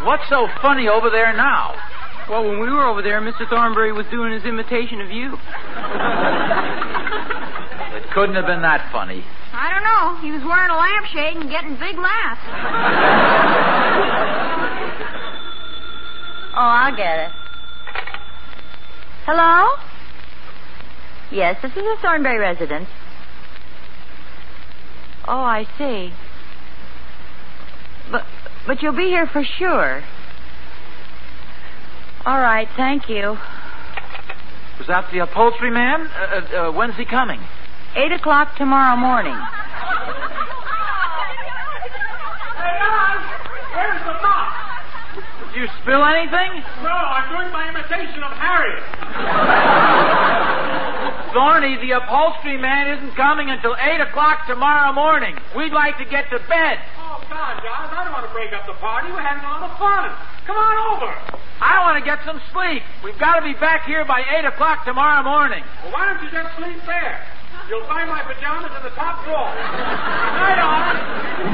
What's so funny over there now? Well, when we were over there, Mr. Thornberry was doing his imitation of you. It couldn't have been that funny. I don't know. He was wearing a lampshade and getting big laughs. Oh, I'll get it. Hello? Yes, this is the Thornberry residence. Oh, I see. But you'll be here for sure. All right, thank you. Was that the upholstery man? When's he coming? 8 o'clock tomorrow morning. Hey, Don! Where's the mop? Did you spill anything? No, I'm doing my imitation of Harriet. Thorny, the upholstery man isn't coming until 8 o'clock tomorrow morning. We'd like to get to bed. Oh, God, guys, I don't want to break up the party. We're having a lot of fun. Come on over. I want to get some sleep. We've got to be back here by 8 o'clock tomorrow morning. Well, why don't you just sleep there? You'll find my pajamas in the top drawer. Night on.